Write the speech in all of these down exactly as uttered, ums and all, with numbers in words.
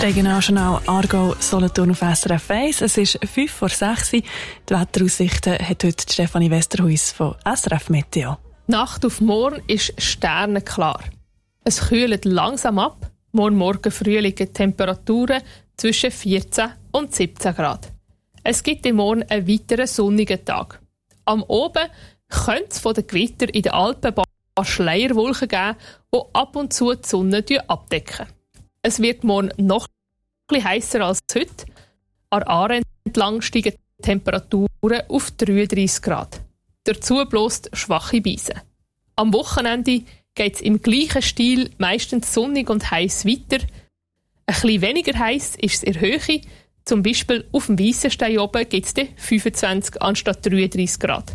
Regionaljournal Aargau Solothurn auf S R F eins. Es ist fünf vor sechs. Die Wetteraussichten hat heute Stefanie Westerhuis von S R F Meteo. Nacht auf morgen ist sternenklar. Es kühlt langsam ab. Morgen Morgen früh liegen Temperaturen zwischen vierzehn und siebzehn Grad. Es gibt im Morgen einen weiteren sonnigen Tag. Am Oben könnte es von den Gewittern in den Alpen ein paar Schleierwolken geben, die ab und zu die Sonne abdecken. Es wird morgen noch etwas heißer als heute. An Aare entlang steigen die Temperaturen auf dreiunddreissig Grad. Dazu bläst schwache Brise. Am Wochenende geht es im gleichen Stil meistens sonnig und heiß weiter. Ein bisschen weniger heiß ist es in der Höhe. Zum Beispiel auf dem Weissenstein oben gibt es fünfundzwanzig anstatt dreiunddreissig Grad.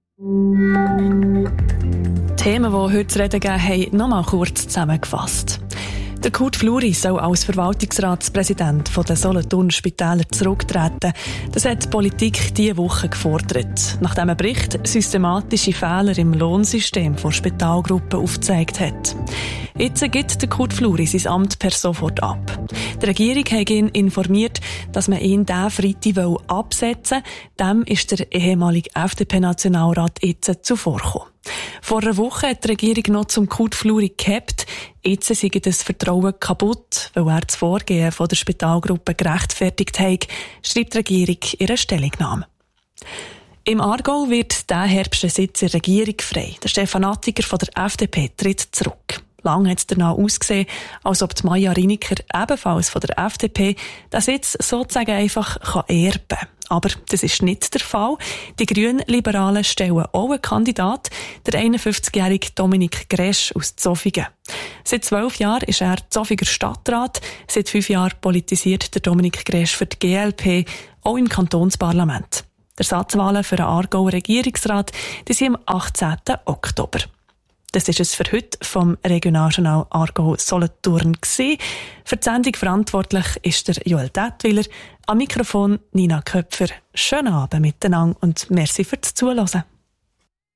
Themen, die heute zu reden gegeben haben, nochmal kurz zusammengefasst. Der Kurt Fluri soll als Verwaltungsratspräsident der Solothurn Spitäler zurücktreten. Das hat die Politik diese Woche gefordert, nachdem ein Bericht systematische Fehler im Lohnsystem der Spitalgruppe aufgezeigt hat. Jetzt gibt der Kurt Fluri sein Amt per sofort ab. Die Regierung hat ihn informiert, dass man ihn diesen Freitag absetzen will. Dem ist der ehemalige F D P-Nationalrat jetzt zuvorgekommen. Vor einer Woche hat die Regierung noch zum Kurt Fluri gehabt. Jetzt sei das Vertrauen kaputt, weil er das Vorgehen von der Spitalgruppe gerechtfertigt hat, schreibt die Regierung in ihrer Stellungnahme. Im Aargau wird diesen Herbst ein Sitz in der Regierung frei. Der Stefan Attiger von der F D P tritt zurück. Lange hat es danach ausgesehen, als ob die Maja Riniker, ebenfalls von der F D P, den Sitz sozusagen einfach erben kann. Aber das ist nicht der Fall. Die Grünliberalen stellen auch einen Kandidat, der einundfünfzigjährige Dominik Gresch aus Zofingen. Seit zwölf Jahren ist er Zofiger Stadtrat. Seit fünf Jahren politisiert der Dominik Gresch für die G L P, auch im Kantonsparlament. Die Ersatzwahlen für den Aargauer Regierungsrat die sind am achtzehnten Oktober. Das ist es für heute vom Regionaljournal Aargau Solothurn gewesen. Für die Sendung verantwortlich ist der Joel Dettwiller. Am Mikrofon Nina Köpfer. Schönen Abend miteinander und merci fürs Zuhören.